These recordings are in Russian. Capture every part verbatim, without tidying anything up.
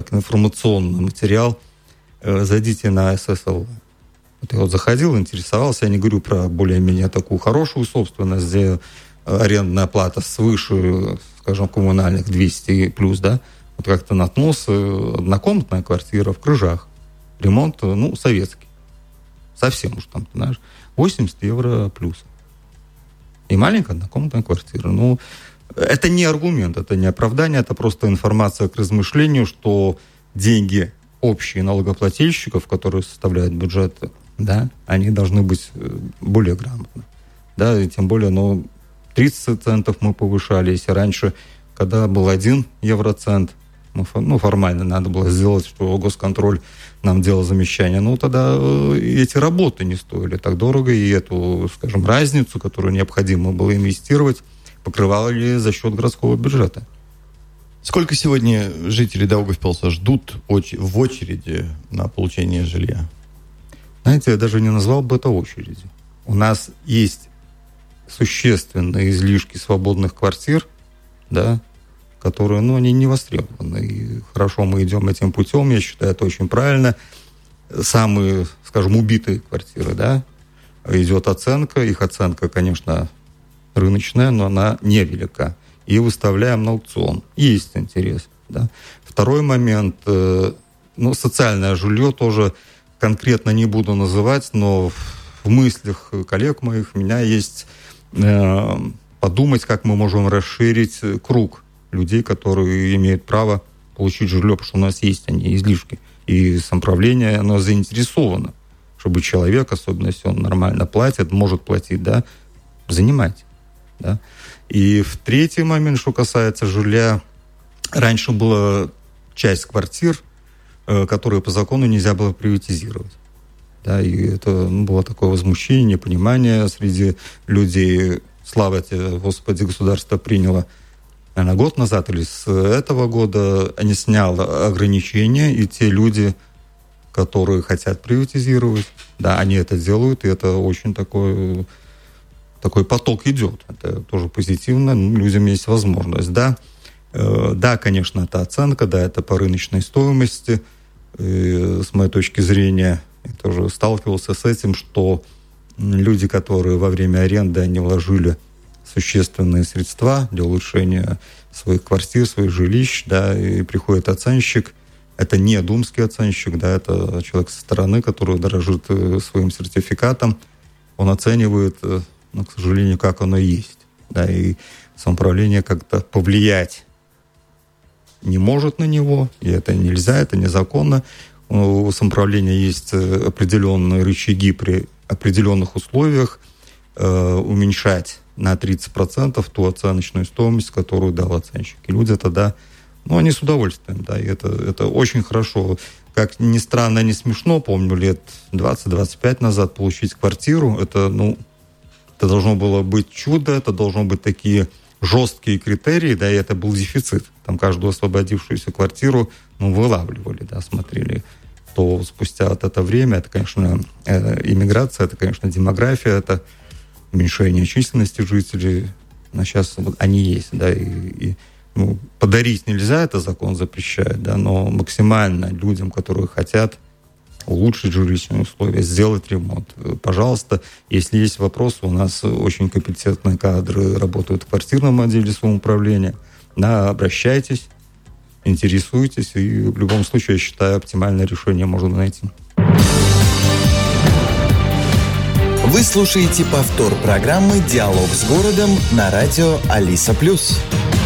так, информационный материал, зайдите на эс эс эл вэ. Вот я вот заходил, интересовался, я не говорю про более-менее такую хорошую собственность, где арендная плата свыше, скажем, коммунальных двести плюс, да, вот как-то наткнулся, однокомнатная квартира в Крыжах, ремонт, ну, советский, совсем уж там, знаешь, восемьдесят евро плюс. И маленькая однокомнатная квартира. Ну, это не аргумент, это не оправдание, это просто информация к размышлению, что деньги общие налогоплательщиков, которые составляют бюджет, да, они должны быть более грамотны. Да, и тем более, ну, тридцать центов мы повышали, если раньше, когда был один евроцент, ну, формально надо было сделать, что госконтроль нам делал замещание, ну, тогда эти работы не стоили так дорого, и эту, скажем, разницу, которую необходимо было инвестировать, покрывали за счет городского бюджета. Сколько сегодня жители Даугавпилса ждут в очереди на получение жилья? Знаете, я даже не назвал бы это очередью. У нас есть существенные излишки свободных квартир, да, которые, ну, они не востребованы. И хорошо, мы идем этим путем, я считаю, это очень правильно. Самые, скажем, убитые квартиры, да, идет оценка, их оценка, конечно, рыночная, но она невелика. И выставляем на аукцион. Есть интерес, да. Второй момент, э, ну, социальное жилье тоже конкретно не буду называть, но в мыслях коллег моих у меня есть э, подумать, как мы можем расширить круг людей, которые имеют право получить жилье, потому что у нас есть они, излишки. И самоуправление, оно заинтересовано, чтобы человек, особенно если он нормально платит, может платить, да, занимать. Да. И в третий момент, что касается жилья, раньше была часть квартир, которые по закону нельзя было приватизировать. Да, и это, ну, было такое возмущение, непонимание среди людей. Слава тебе, Господи, государство приняло, наверное, год назад или с этого года не сняло ограничения, и те люди, которые хотят приватизировать, да, они это делают, и это очень такой, такой поток идет. Это тоже позитивно, ну, людям есть возможность, да. Да, конечно, это оценка, да, это по рыночной стоимости. И, с моей точки зрения, я тоже сталкивался с этим, что люди, которые во время аренды, они вложили существенные средства для улучшения своих квартир, своих жилищ, да, и приходит оценщик. Это не думский оценщик, да, это человек со стороны, который дорожит своим сертификатом. Он оценивает, ну, к сожалению, как оно есть. Да, и самоуправление как-то повлиять не может на него, и это нельзя, это незаконно. У самоуправления есть определенные рычаги при определенных условиях э, уменьшать на тридцать процентов ту оценочную стоимость, которую дал оценщик. И люди тогда, ну, они с удовольствием, да, и это, это очень хорошо. Как ни странно, не смешно, помню, лет двадцать-двадцать пять назад получить квартиру, это, ну, это должно было быть чудо, это должно быть такие жесткие критерии, да, и это был дефицит. Там каждую освободившуюся квартиру, ну, вылавливали, да, смотрели. То спустя вот это время, это, конечно, иммиграция, это, конечно, демография, это уменьшение численности жителей. Но сейчас вот они есть, да, и, и ну, подарить нельзя, это закон запрещает, да, но максимально людям, которые хотят улучшить жилищные условия, сделать ремонт. Пожалуйста, если есть вопросы, у нас очень компетентные кадры работают в квартирном отделе самоуправления. Да, обращайтесь, интересуйтесь, и в любом случае, я считаю, оптимальное решение можно найти. Вы слушаете повтор программы «Диалог с городом» на радио Алиса Плюс.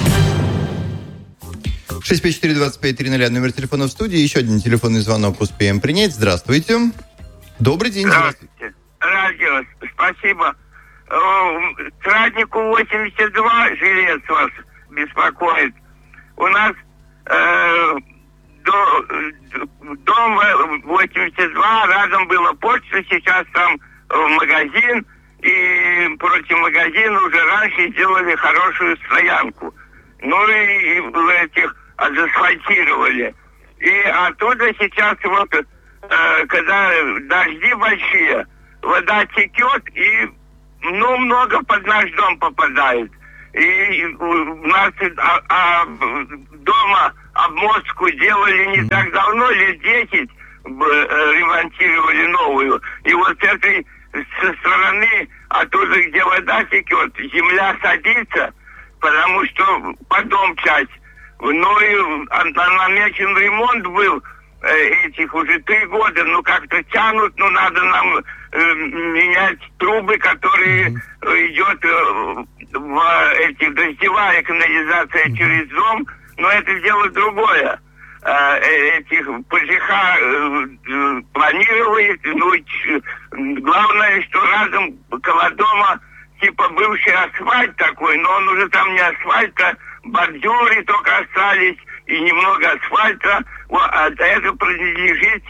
шесть пять четыре двадцать пять тридцать, номер телефона в студии. Еще один телефонный звонок успеем принять. Здравствуйте. Добрый день. Здравствуйте. Радио, спасибо. К Раднику восемьдесят два жилец вас беспокоит. У нас э, до, дом восемьдесят два, рядом была почта, сейчас там магазин, и против магазина уже раньше сделали хорошую стоянку. Ну и, и в этих асфальтировали. И оттуда сейчас вот, э, когда дожди большие, вода текет и, ну, много под наш дом попадает. И у нас а, а, дома обмостку делали не так давно, лет десять ремонтировали новую. И вот с этой со стороны, оттуда, где вода текет, земля садится, потому что потом часть. Ну и намечен ремонт был этих уже три года, ну как-то тянут, ну надо нам э, менять трубы, которые mm-hmm. идет э, в этих дождевая канализация mm-hmm. через дом, но это дело другое. Э, этих ПЖХ э, э, планировали, ну ч, главное, что разом около дома типа бывший асфальт такой, но он уже там не асфальт, а бордюры только остались и немного асфальта. А это принадлежит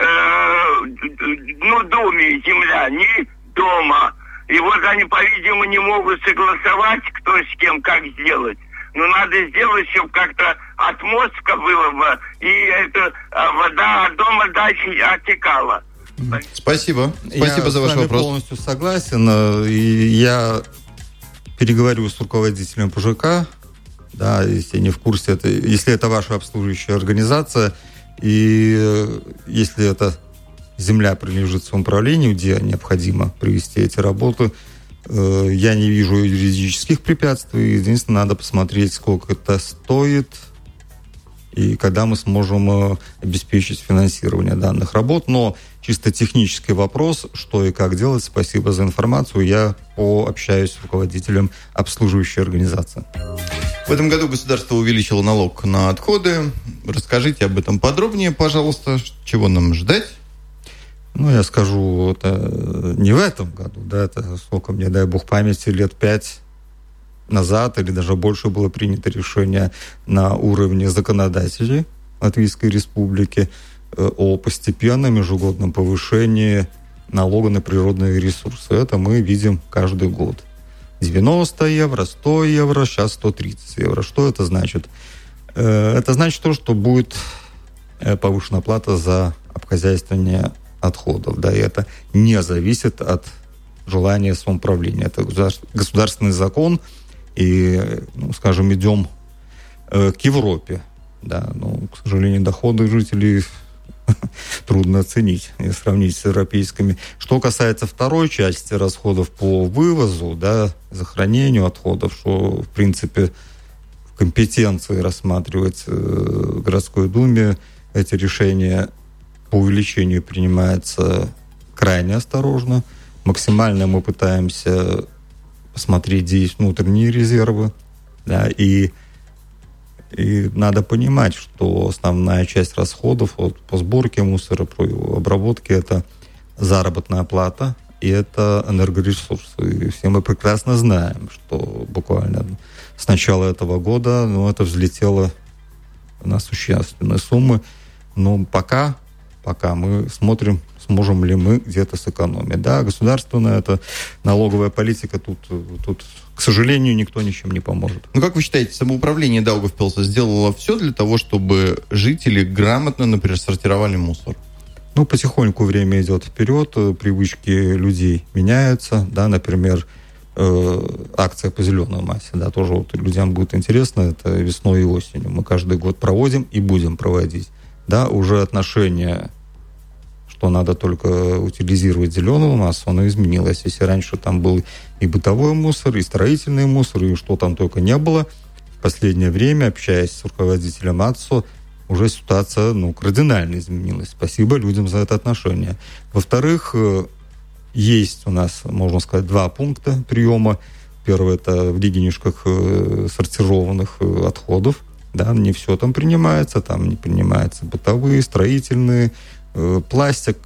э, ну, доме земля, не дома. И вот они, по-видимому, не могут согласовать, кто с кем, как сделать. Но надо сделать, чтобы как-то отмостка была бы, и эта вода от дома дальше оттекала. Спасибо. Спасибо я за ваш с вами вопрос. Полностью согласен. И я переговорю с руководителем ПЖК. Да, если не в курсе, это, если это ваша обслуживающая организация, и если эта земля принадлежит самоуправлению, где необходимо провести эти работы, э, я не вижу юридических препятствий. Единственное, надо посмотреть, сколько это стоит, и когда мы сможем э, обеспечить финансирование данных работ. Но чисто технический вопрос, что и как делать, спасибо за информацию, я пообщаюсь с руководителем обслуживающей организации. В этом году государство увеличило налог на отходы. Расскажите об этом подробнее, пожалуйста. Чего нам ждать? Ну, я скажу, это не в этом году, да, это сколько мне, дай бог памяти, лет пять назад или даже больше было принято решение на уровне законодателей Латвийской Республики о постепенном ежегодном повышении налога на природные ресурсы. Это мы видим каждый год. девяносто евро, сто евро, сейчас сто тридцать евро. Что это значит? Это значит то, что будет повышена плата за обхозяйствование отходов. Да, и это не зависит от желания самоуправления. Это государственный закон, и, ну, скажем, идем к Европе. Да, но, к сожалению, доходы жителей трудно оценить и сравнить с европейскими. Что касается второй части расходов по вывозу, да, захоронению отходов, что, в принципе, в компетенции рассматривать э, Городской Думе, эти решения по увеличению принимаются крайне осторожно. Максимально мы пытаемся посмотреть, где есть внутренние резервы, да, и И надо понимать, что основная часть расходов вот, по сборке мусора, по его обработке – это заработная плата и это энергоресурсы. И все мы прекрасно знаем, что буквально с начала этого года ну, это взлетело на существенные суммы. Но пока, пока мы смотрим, сможем ли мы где-то сэкономить. Да, государственная это налоговая политика, тут, тут, к сожалению, никто ничем не поможет. Ну, как вы считаете, самоуправление Даугавпилса сделало все для того, чтобы жители грамотно, например, сортировали мусор? Ну, потихоньку время идет вперед, привычки людей меняются, да, например, э, акция по зеленой массе, да, тоже вот людям будет интересно, это весной и осенью. Мы каждый год проводим и будем проводить. Да, уже отношение, что надо только утилизировать зеленую массу, оно изменилось. Если раньше там был и бытовой мусор, и строительный мусор, и что там только не было, в последнее время, общаясь с руководителем АЦО, уже ситуация, ну, кардинально изменилась. Спасибо людям за это отношение. Во-вторых, есть у нас, можно сказать, два пункта приема. Первый – это в Регенишках сортированных отходов. Да, не все там принимается, там не принимаются бытовые, строительные, пластик,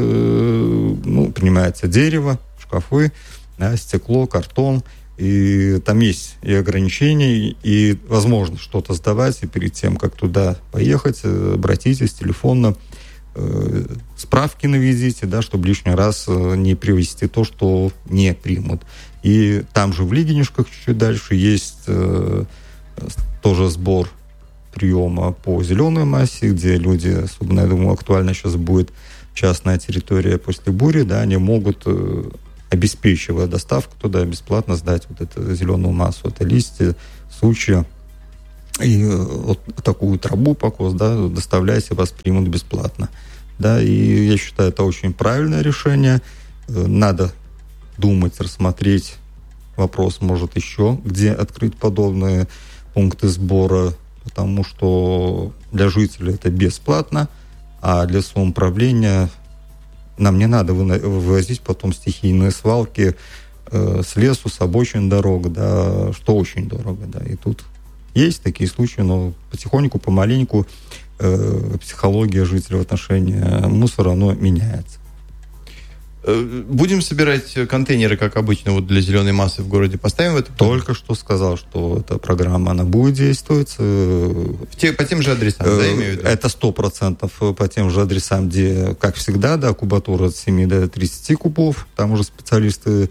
ну, принимается дерево, шкафы, да, стекло, картон. И там есть и ограничения, и возможность что-то сдавать, и перед тем, как туда поехать, обратитесь телефонно, э, справки наведите, да, чтобы лишний раз не привезти то, что не примут. И там же в Лигинишках чуть-чуть дальше есть э, тоже сбор приема по зеленой массе, где люди, особенно, я думаю, актуально сейчас будет частная территория после бури, да, они могут... Э, обеспечивая доставку туда, бесплатно сдать вот эту зеленую массу. Это листья, сучья, и вот такую трубу покос, да, доставляйте, вас примут бесплатно. Да, и я считаю, это очень правильное решение. Надо думать, рассмотреть вопрос, может, еще где открыть подобные пункты сбора, потому что для жителей это бесплатно, а для самоуправления нам не надо вывозить потом стихийные свалки э, с лесу, с обочин дорог, да, что очень дорого. Да. И тут есть такие случаи, но потихоньку, помаленьку э, психология жителей в отношении мусора, оно меняется. Будем собирать контейнеры, как обычно, вот для зеленой массы в городе. Поставим это? Только что сказал, что эта программа, она будет действовать. В те, по тем же адресам, да, имею в виду? Это сто процентов по тем же адресам, где, как всегда, да, кубатура от семи до тридцати кубов. Там уже специалисты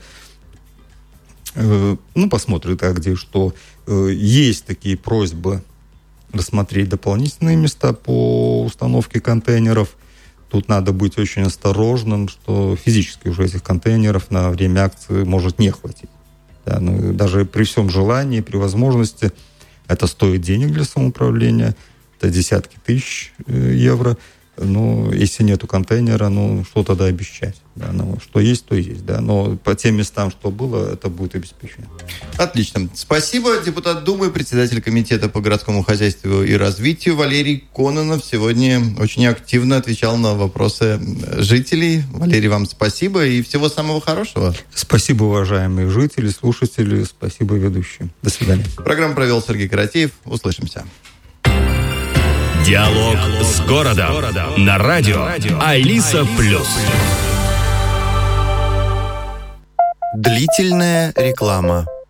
э, ну, посмотрят, как где что. Э, есть такие просьбы рассмотреть дополнительные места по установке контейнеров. Тут надо быть очень осторожным, что физически уже этих контейнеров на время акции может не хватить. Да, ну, даже при всем желании, при возможности, это стоит денег для самоуправления, это десятки тысяч евро. Но если нету контейнера, ну, что тогда обещать? Да, ну, что есть, то есть. Да, но по тем местам, что было, это будет обеспечено. Отлично. Спасибо. Депутат Думы, председатель комитета по городскому хозяйству и развитию Валерий Кононов сегодня очень активно отвечал на вопросы жителей. Валерий, вам спасибо и всего самого хорошего. Спасибо, уважаемые жители, слушатели. Спасибо, ведущие. До свидания. Программу провел Сергей Каратеев. Услышимся. Диалог с городом на радио Алиса Плюс. Длительная реклама.